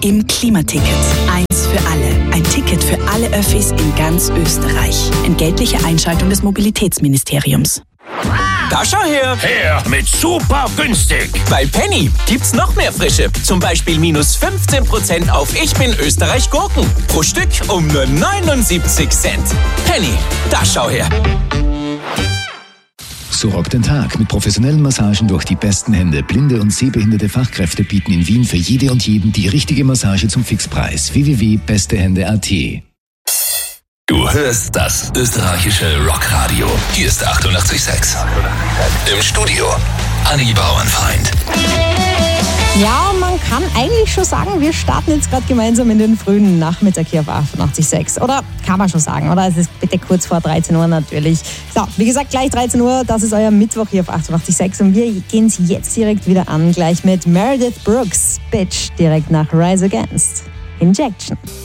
im Klimaticket. Eins für alle. Ein Ticket für alle Öffis in ganz Österreich. Entgeltliche Einschaltung des Mobilitätsministeriums. Da schau her! Her mit super günstig! Bei Penny gibt's noch mehr Frische. Zum Beispiel minus 15% auf Ich bin Österreich Gurken. Pro Stück um nur 79 Cent. Penny, da schau her! So rockt den Tag mit professionellen Massagen durch die besten Hände. Blinde und sehbehinderte Fachkräfte bieten in Wien für jede und jeden die richtige Massage zum Fixpreis. www.bestehände.at. Du hörst das österreichische Rockradio. Hier ist 88,6. Im Studio Anni Bauernfeind. Ja, man kann eigentlich schon sagen, wir starten jetzt gerade gemeinsam in den frühen Nachmittag hier auf 88,6. Oder kann man schon sagen, oder? Es ist bitte kurz vor 13 Uhr natürlich. So, wie gesagt, gleich 13 Uhr, das ist euer Mittwoch hier auf 88,6. Und wir gehen es jetzt direkt wieder an, gleich mit Meredith Brooks, Bitch, direkt nach Rise Against. Injection.